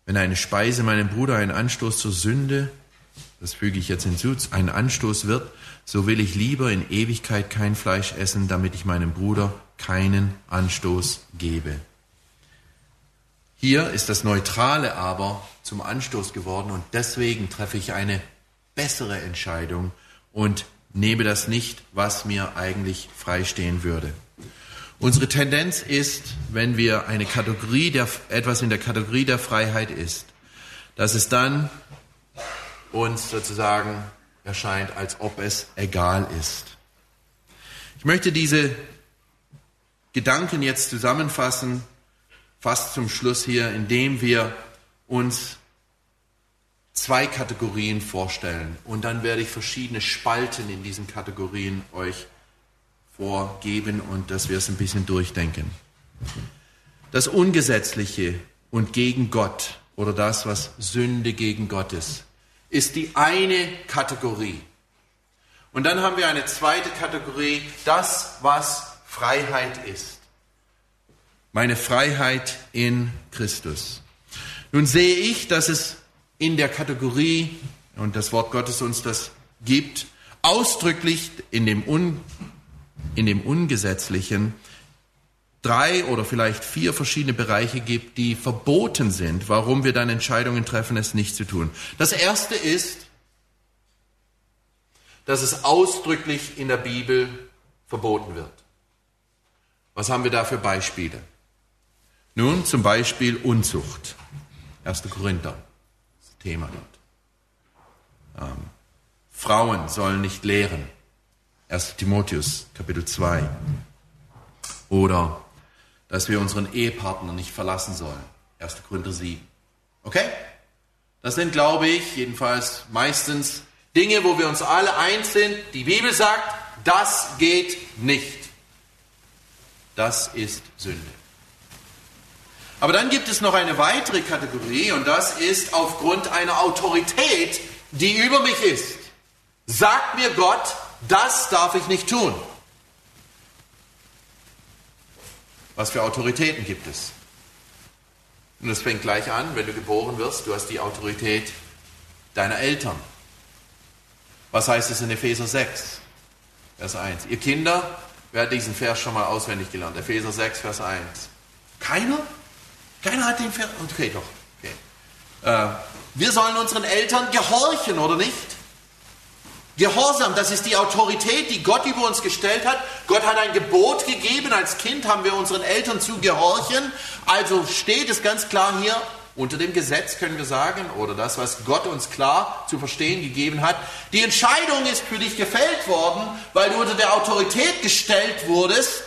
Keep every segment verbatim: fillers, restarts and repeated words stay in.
Wenn eine Speise meinem Bruder ein Anstoß zur Sünde, das füge ich jetzt hinzu, ein Anstoß wird, so will ich lieber in Ewigkeit kein Fleisch essen, damit ich meinem Bruder keinen Anstoß gebe. Hier ist das Neutrale aber zum Anstoß geworden und deswegen treffe ich eine bessere Entscheidung und nehme das nicht, was mir eigentlich freistehen würde. Unsere Tendenz ist, wenn wir eine Kategorie der, etwas in der Kategorie der Freiheit ist, dass es dann uns sozusagen erscheint, als ob es egal ist. Ich möchte diese Gedanken jetzt zusammenfassen, fast zum Schluss hier, indem wir uns zwei Kategorien vorstellen. Und dann werde ich verschiedene Spalten in diesen Kategorien euch vorgeben und dass wir es ein bisschen durchdenken. Das Ungesetzliche und gegen Gott oder das, was Sünde gegen Gott ist, ist die eine Kategorie. Und dann haben wir eine zweite Kategorie, das, was Freiheit ist. Meine Freiheit in Christus. Nun sehe ich, dass es in der Kategorie, und das Wort Gottes uns das gibt, ausdrücklich in dem, Un, in dem Ungesetzlichen drei oder vielleicht vier verschiedene Bereiche gibt, die verboten sind, warum wir dann Entscheidungen treffen, es nicht zu tun. Das erste ist, dass es ausdrücklich in der Bibel verboten wird. Was haben wir da für Beispiele? Nun, zum Beispiel Unzucht. erster Korinther, das Thema dort. Ähm, Frauen sollen nicht lehren. erster Timotheus, Kapitel zwei. Oder, dass wir unseren Ehepartner nicht verlassen sollen. erster Korinther sieben. Okay? Das sind, glaube ich, jedenfalls meistens Dinge, wo wir uns alle eins sind. Die Bibel sagt, das geht nicht. Das ist Sünde. Aber dann gibt es noch eine weitere Kategorie und das ist aufgrund einer Autorität, die über mich ist. Sagt mir Gott, das darf ich nicht tun. Was für Autoritäten gibt es? Und das fängt gleich an, wenn du geboren wirst, du hast die Autorität deiner Eltern. Was heißt es in Epheser sechs, Vers eins? Ihr Kinder, wer hat diesen Vers schon mal auswendig gelernt? Epheser sechs, Vers eins. Keiner? Keiner hat den Vers? Okay, doch. Okay. Äh, wir sollen unseren Eltern gehorchen, oder nicht? Gehorsam, das ist die Autorität, die Gott über uns gestellt hat. Gott hat ein Gebot gegeben, als Kind haben wir unseren Eltern zu gehorchen. Also steht es ganz klar hier, unter dem Gesetz können wir sagen, oder das, was Gott uns klar zu verstehen gegeben hat. Die Entscheidung ist für dich gefällt worden, weil du unter der Autorität gestellt wurdest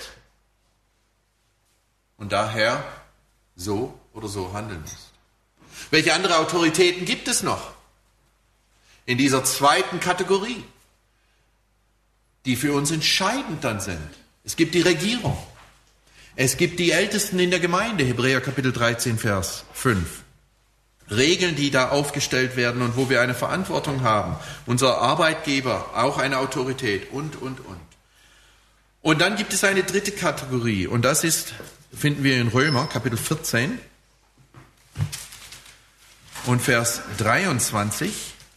und daher so oder so handeln musst. Welche andere Autoritäten gibt es noch? In dieser zweiten Kategorie, die für uns entscheidend dann sind. Es gibt die Regierung. Es gibt die Ältesten in der Gemeinde, Hebräer Kapitel dreizehn, Vers fünf. Regeln, die da aufgestellt werden und wo wir eine Verantwortung haben. Unser Arbeitgeber, auch eine Autorität und, und, und. Und dann gibt es eine dritte Kategorie und das ist, finden wir in Römer Kapitel vierzehn und Vers dreiundzwanzig.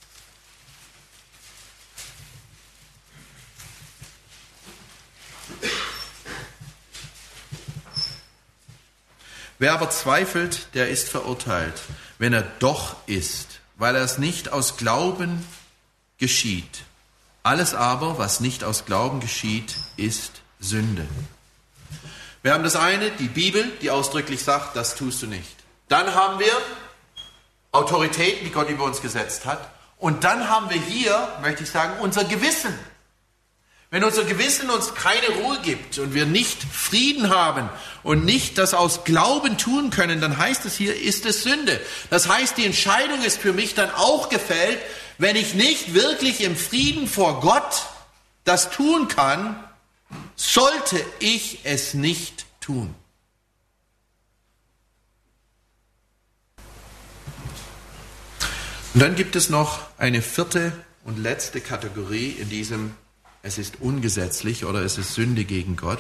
Wer aber zweifelt, der ist verurteilt, wenn er doch ist, weil er es nicht aus Glauben geschieht. Alles aber, was nicht aus Glauben geschieht, ist Sünde. Wir haben das eine, die Bibel, die ausdrücklich sagt, das tust du nicht. Dann haben wir Autoritäten, die Gott über uns gesetzt hat. Und dann haben wir hier, möchte ich sagen, unser Gewissen. Wenn unser Gewissen uns keine Ruhe gibt und wir nicht Frieden haben und nicht das aus Glauben tun können, dann heißt es hier, ist es Sünde. Das heißt, die Entscheidung ist für mich dann auch gefällt, wenn ich nicht wirklich im Frieden vor Gott das tun kann, sollte ich es nicht tun. Und dann gibt es noch eine vierte und letzte Kategorie in diesem Es ist ungesetzlich oder es ist Sünde gegen Gott.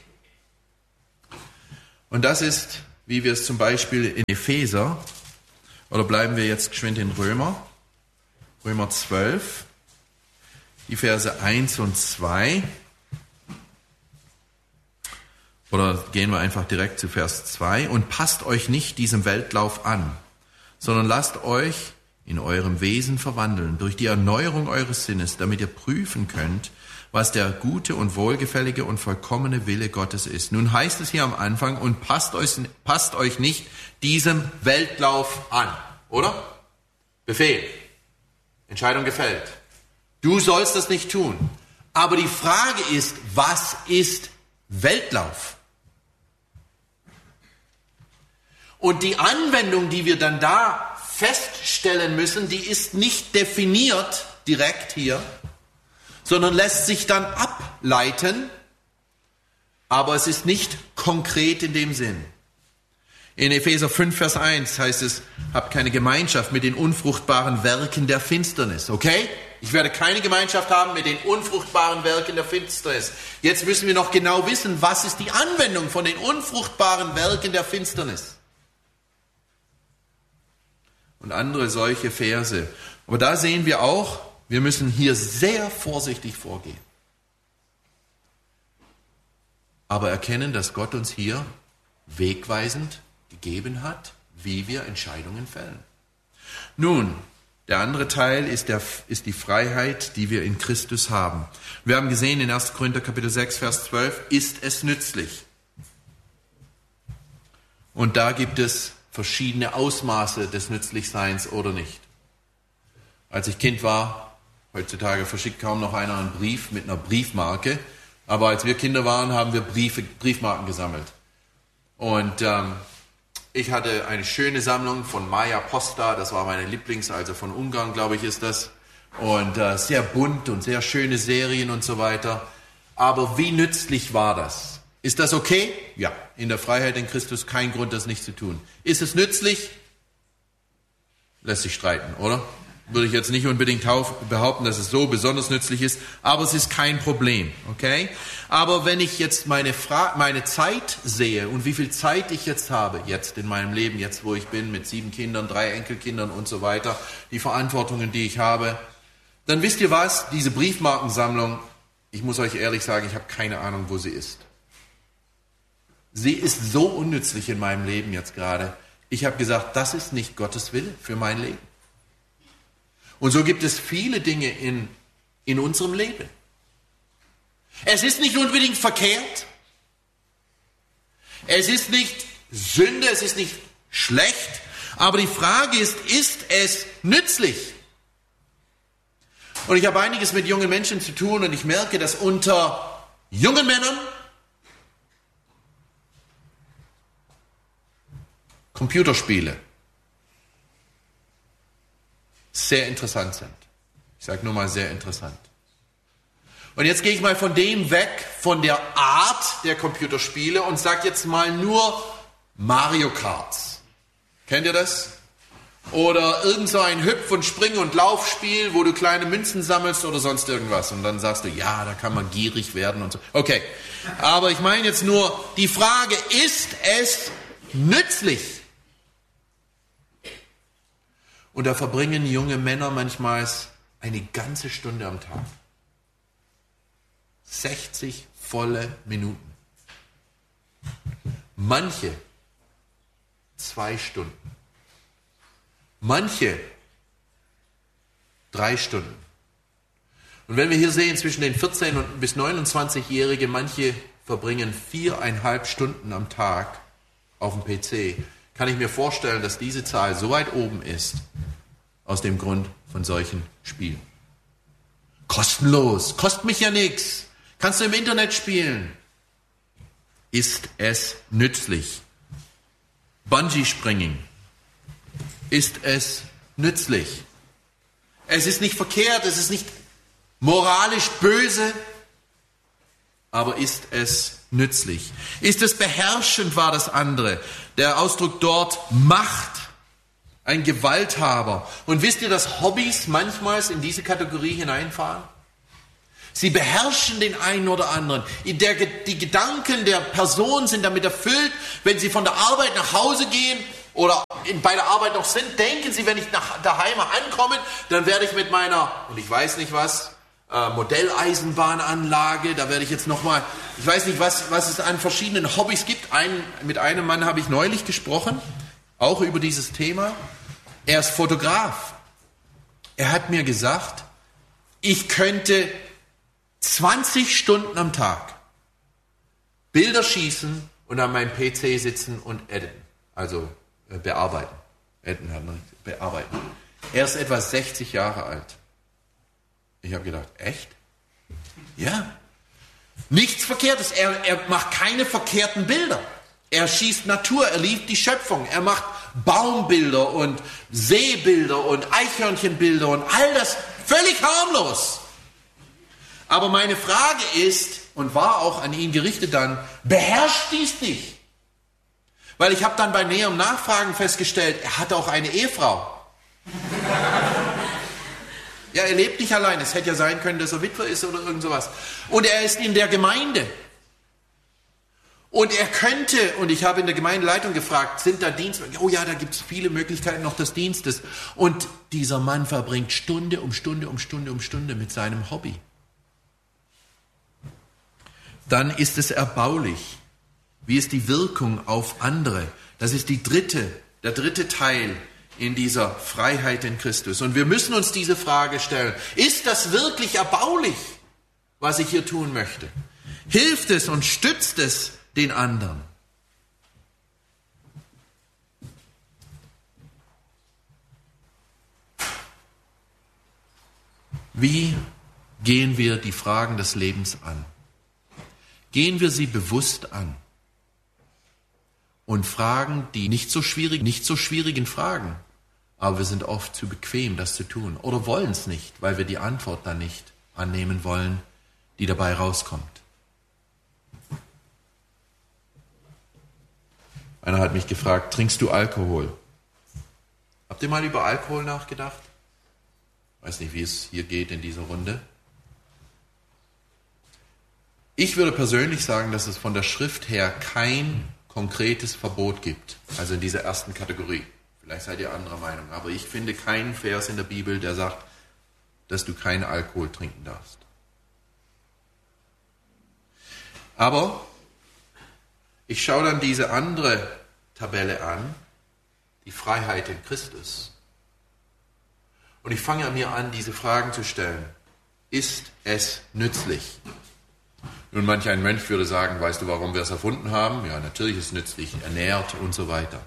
Und das ist, wie wir es zum Beispiel in Epheser Oder bleiben wir jetzt geschwind in Römer, Römer zwölf, die Verse eins und zwei. Oder gehen wir einfach direkt zu Vers zwei. Und passt euch nicht diesem Weltlauf an, sondern lasst euch in eurem Wesen verwandeln durch die Erneuerung eures Sinnes, damit ihr prüfen könnt, was der gute und wohlgefällige und vollkommene Wille Gottes ist. Nun heißt es hier am Anfang, und passt euch, passt euch nicht diesem Weltlauf an, oder? Befehl. Entscheidung gefällt. Du sollst das nicht tun. Aber die Frage ist, was ist Weltlauf? Und die Anwendung, die wir dann da feststellen müssen, die ist nicht definiert direkt hier, sondern lässt sich dann ableiten, aber es ist nicht konkret in dem Sinn. In Epheser fünf, Vers eins heißt es, habt keine Gemeinschaft mit den unfruchtbaren Werken der Finsternis, okay? Ich werde keine Gemeinschaft haben mit den unfruchtbaren Werken der Finsternis. Jetzt müssen wir noch genau wissen, was ist die Anwendung von den unfruchtbaren Werken der Finsternis? Und andere solche Verse. Aber da sehen wir auch, wir müssen hier sehr vorsichtig vorgehen. Aber erkennen, dass Gott uns hier wegweisend gegeben hat, wie wir Entscheidungen fällen. Nun, der andere Teil ist, der, ist die Freiheit, die wir in Christus haben. Wir haben gesehen in erster Korinther Kapitel sechs, Vers zwölf, ist es nützlich. Und da gibt es verschiedene Ausmaße des Nützlichseins oder nicht. Als ich Kind war, heutzutage verschickt kaum noch einer einen Brief mit einer Briefmarke, aber als wir Kinder waren, haben wir Briefe, Briefmarken gesammelt. Und ähm, ich hatte eine schöne Sammlung von Maja Posta, das war meine Lieblings, also von Ungarn, glaube ich, ist das. Und äh, sehr bunt und sehr schöne Serien und so weiter. Aber wie nützlich war das? Ist das okay? Ja, in der Freiheit in Christus kein Grund, das nicht zu tun. Ist es nützlich? Lässt sich streiten, oder? Würde ich jetzt nicht unbedingt behaupten, dass es so besonders nützlich ist, aber es ist kein Problem, okay? Aber wenn ich jetzt meine, Fra- meine Zeit sehe und wie viel Zeit ich jetzt habe, jetzt in meinem Leben, jetzt wo ich bin, mit sieben Kindern, drei Enkelkindern und so weiter, die Verantwortungen, die ich habe, dann wisst ihr was, diese Briefmarkensammlung, ich muss euch ehrlich sagen, ich habe keine Ahnung, wo sie ist. Sie ist so unnützlich in meinem Leben jetzt gerade. Ich habe gesagt, das ist nicht Gottes Wille für mein Leben. Und so gibt es viele Dinge in, in unserem Leben. Es ist nicht unbedingt verkehrt. Es ist nicht Sünde, es ist nicht schlecht. Aber die Frage ist, ist es nützlich? Und ich habe einiges mit jungen Menschen zu tun und ich merke, dass unter jungen Männern Computerspiele sehr interessant sind. Ich sage nur mal sehr interessant. Und jetzt gehe ich mal von dem weg, von der Art der Computerspiele und sage jetzt mal nur Mario Karts. Kennt ihr das? Oder irgend so ein Hüpf- und Spring- und Laufspiel, wo du kleine Münzen sammelst oder sonst irgendwas. Und dann sagst du, ja, da kann man gierig werden und so. Okay, aber ich meine jetzt nur, die Frage, ist es nützlich? Und da verbringen junge Männer manchmal eine ganze Stunde am Tag. sechzig volle Minuten. Manche zwei Stunden. Manche drei Stunden. Und wenn wir hier sehen, zwischen den vierzehn- bis neunundzwanzigjährigen, manche verbringen viereinhalb Stunden am Tag auf dem P C, kann ich mir vorstellen, dass diese Zahl so weit oben ist, aus dem Grund von solchen Spielen. Kostenlos, kostet mich ja nichts. Kannst du im Internet spielen. Ist es nützlich? Bungee-Springen. Ist es nützlich? Es ist nicht verkehrt, es ist nicht moralisch böse, aber ist es nützlich? Ist es beherrschend, war das andere. Der Ausdruck dort Macht, ein Gewalthaber. Und wisst ihr, dass Hobbys manchmal in diese Kategorie hineinfahren? Sie beherrschen den einen oder anderen. Der, die Gedanken der Person sind damit erfüllt, wenn sie von der Arbeit nach Hause gehen oder in, bei der Arbeit noch sind, denken Sie, wenn ich nach daheim ankomme, dann werde ich mit meiner, und ich weiß nicht was, äh, Modelleisenbahnanlage, da werde ich jetzt nochmal, ich weiß nicht, was, was es an verschiedenen Hobbys gibt. Ein, mit einem Mann habe ich neulich gesprochen, auch über dieses Thema. Er ist Fotograf. Er hat mir gesagt, ich könnte zwanzig Stunden am Tag Bilder schießen und an meinem P C sitzen und editen, also äh, bearbeiten. Editen hat man bearbeiten. Er ist etwa sechzig Jahre alt. Ich habe gedacht, echt? Ja. Nichts Verkehrtes. Er, er macht keine verkehrten Bilder. Er schießt Natur, er liebt die Schöpfung. Er macht Baumbilder und Seebilder und Eichhörnchenbilder und all das völlig harmlos. Aber meine Frage ist, und war auch an ihn gerichtet dann, beherrscht dies dich? Weil ich habe dann bei näherem Nachfragen festgestellt, er hat auch eine Ehefrau. Ja, er lebt nicht allein. Es hätte ja sein können, dass er Witwer ist oder irgend sowas. Und er ist in der Gemeinde. Und er könnte, und ich habe in der Gemeindeleitung gefragt, sind da Dienste? Oh ja, da gibt es viele Möglichkeiten noch des Dienstes. Und dieser Mann verbringt Stunde um Stunde um Stunde um Stunde mit seinem Hobby. Dann ist es erbaulich. Wie ist die Wirkung auf andere? Das ist die dritte, der dritte Teil in dieser Freiheit in Christus. Und wir müssen uns diese Frage stellen. Ist das wirklich erbaulich, was ich hier tun möchte? Hilft es und stützt es den anderen? Wie gehen wir die Fragen des Lebens an? Gehen wir sie bewusst an und fragen die nicht so schwierigen, nicht so schwierigen Fragen, aber wir sind oft zu bequem, das zu tun oder wollen es nicht, weil wir die Antwort dann nicht annehmen wollen, die dabei rauskommt. Einer hat mich gefragt, trinkst du Alkohol? Habt ihr mal über Alkohol nachgedacht? Ich weiß nicht, wie es hier geht in dieser Runde. Ich würde persönlich sagen, dass es von der Schrift her kein konkretes Verbot gibt, also in dieser ersten Kategorie. Vielleicht seid ihr anderer Meinung, aber ich finde keinen Vers in der Bibel, der sagt, dass du keinen Alkohol trinken darfst. Aber ich schaue dann diese andere Tabelle an, die Freiheit in Christus. Und ich fange mir an, diese Fragen zu stellen. Ist es nützlich? Nun, manch ein Mönch würde sagen, weißt du, warum wir es erfunden haben? Ja, natürlich ist es nützlich, ernährt und so weiter.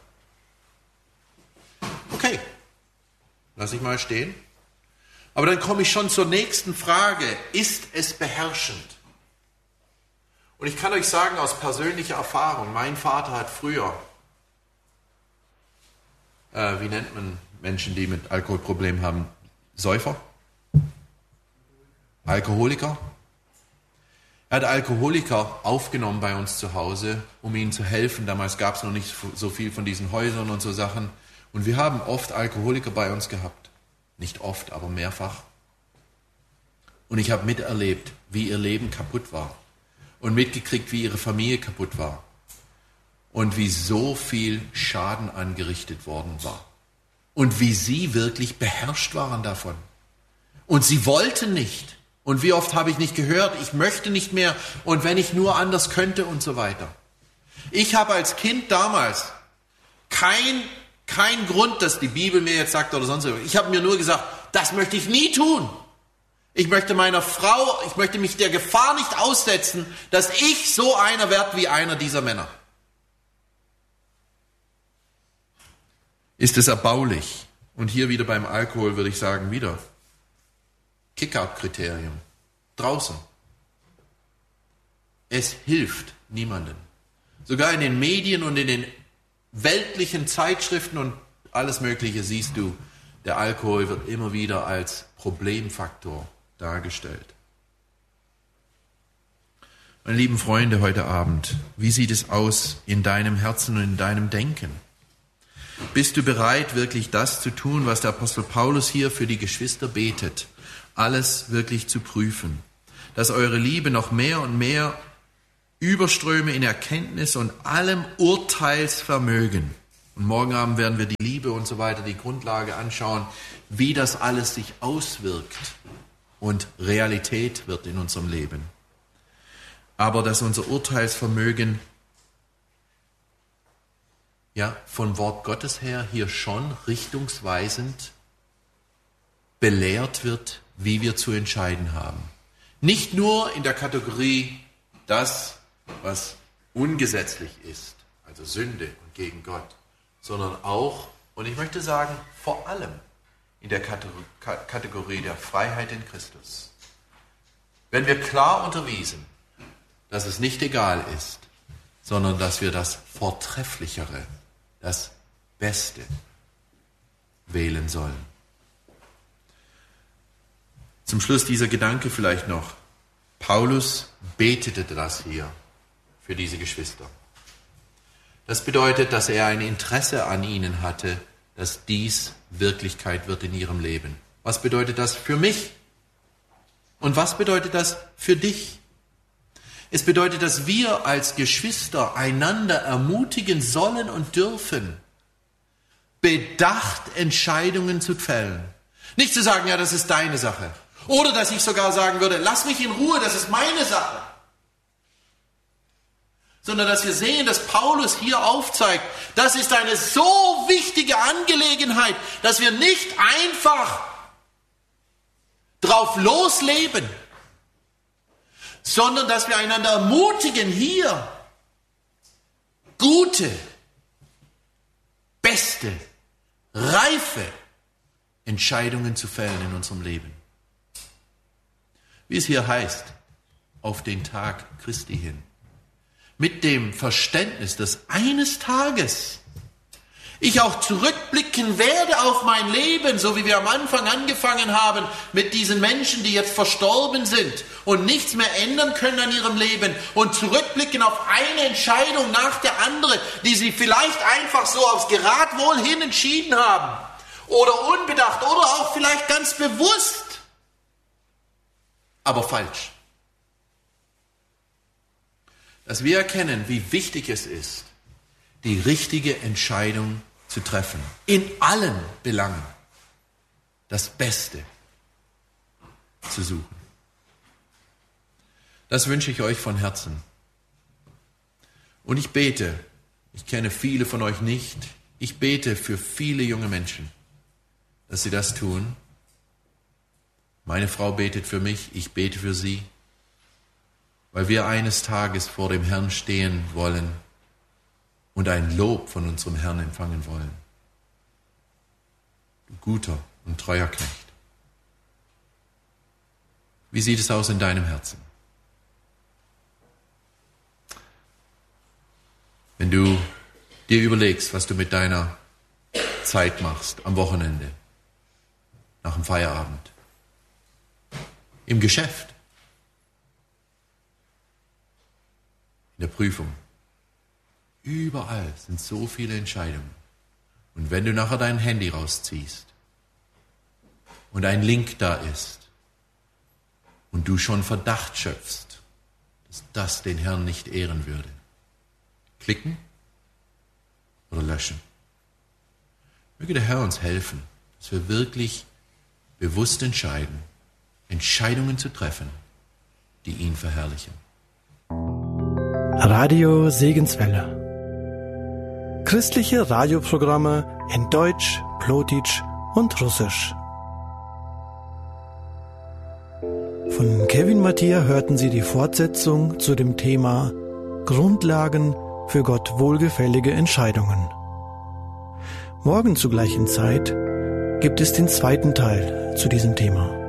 Okay, lass ich mal stehen. Aber dann komme ich schon zur nächsten Frage. Ist es beherrschend? Und ich kann euch sagen aus persönlicher Erfahrung, mein Vater hat früher, äh, wie nennt man Menschen, die mit Alkoholproblemen haben? Säufer? Alkoholiker? Er hat Alkoholiker aufgenommen bei uns zu Hause, um ihnen zu helfen. Damals gab es noch nicht so viel von diesen Häusern und so Sachen. Und wir haben oft Alkoholiker bei uns gehabt. Nicht oft, aber mehrfach. Und ich habe miterlebt, wie ihr Leben kaputt war. Und mitgekriegt, wie ihre Familie kaputt war. Und wie so viel Schaden angerichtet worden war. Und wie sie wirklich beherrscht waren davon. Und sie wollten nicht. Und wie oft habe ich nicht gehört, ich möchte nicht mehr und wenn ich nur anders könnte und so weiter. Ich habe als Kind damals kein, kein Grund, dass die Bibel mir jetzt sagt oder sonst was. Ich habe mir nur gesagt, das möchte ich nie tun. Ich möchte meiner Frau, ich möchte mich der Gefahr nicht aussetzen, dass ich so einer werde wie einer dieser Männer. Ist es erbaulich? Und hier wieder beim Alkohol würde ich sagen, wieder Kick-out-Kriterium. Draußen. Es hilft niemandem. Sogar in den Medien und in den weltlichen Zeitschriften und alles Mögliche siehst du, der Alkohol wird immer wieder als Problemfaktor dargestellt. Meine lieben Freunde, heute Abend, wie sieht es aus in deinem Herzen und in deinem Denken? Bist du bereit, wirklich das zu tun, was der Apostel Paulus hier für die Geschwister betet? Alles wirklich zu prüfen, dass eure Liebe noch mehr und mehr überströme in Erkenntnis und allem Urteilsvermögen, Und morgen Abend werden wir die Liebe und so weiter, die Grundlage anschauen, wie das alles sich auswirkt und Realität wird in unserem Leben. Aber dass unser Urteilsvermögen ja von Wort Gottes her hier schon richtungsweisend belehrt wird, wie wir zu entscheiden haben. Nicht nur in der Kategorie das, was ungesetzlich ist, also Sünde und gegen Gott, sondern auch, und ich möchte sagen, vor allem in der Kategorie der Freiheit in Christus. Wenn wir klar unterwiesen, dass es nicht egal ist, sondern dass wir das Vortrefflichere, das Beste wählen sollen. Zum Schluss dieser Gedanke vielleicht noch. Paulus betete das hier für diese Geschwister. Das bedeutet, dass er ein Interesse an ihnen hatte, dass dies Wirklichkeit wird in ihrem Leben. Was bedeutet das für mich? Und was bedeutet das für dich? Es bedeutet, dass wir als Geschwister einander ermutigen sollen und dürfen, bedacht Entscheidungen zu fällen. Nicht zu sagen, ja, das ist deine Sache. Oder dass ich sogar sagen würde, lass mich in Ruhe, das ist meine Sache. Sondern dass wir sehen, dass Paulus hier aufzeigt, das ist eine so wichtige Angelegenheit, dass wir nicht einfach drauf losleben, sondern dass wir einander ermutigen, hier gute, beste, reife Entscheidungen zu fällen in unserem Leben. Wie es hier heißt, auf den Tag Christi hin. Mit dem Verständnis, dass eines Tages ich auch zurückblicken werde auf mein Leben, so wie wir am Anfang angefangen haben mit diesen Menschen, die jetzt verstorben sind und nichts mehr ändern können an ihrem Leben und zurückblicken auf eine Entscheidung nach der anderen, die sie vielleicht einfach so aufs Geradwohl hin entschieden haben oder unbedacht oder auch vielleicht ganz bewusst, aber falsch. Dass wir erkennen, wie wichtig es ist, die richtige Entscheidung zu treffen. In allen Belangen das Beste zu suchen. Das wünsche ich euch von Herzen. Und ich bete, ich kenne viele von euch nicht, ich bete für viele junge Menschen, dass sie das tun. Meine Frau betet für mich, ich bete für sie, weil wir eines Tages vor dem Herrn stehen wollen und ein Lob von unserem Herrn empfangen wollen. Du guter und treuer Knecht. Wie sieht es aus in deinem Herzen? Wenn du dir überlegst, was du mit deiner Zeit machst am Wochenende, nach dem Feierabend, im Geschäft, in der Prüfung. Überall sind so viele Entscheidungen. Und wenn du nachher dein Handy rausziehst und ein Link da ist und du schon Verdacht schöpfst, dass das den Herrn nicht ehren würde, klicken oder löschen. Möge der Herr uns helfen, dass wir wirklich bewusst entscheiden, Entscheidungen zu treffen, die ihn verherrlichen. Radio Segenswelle. Christliche Radioprogramme in Deutsch, Plotitsch und Russisch. Von Kevin Mattia hörten Sie die Fortsetzung zu dem Thema Grundlagen für Gott wohlgefällige Entscheidungen. Morgen zur gleichen Zeit gibt es den zweiten Teil zu diesem Thema.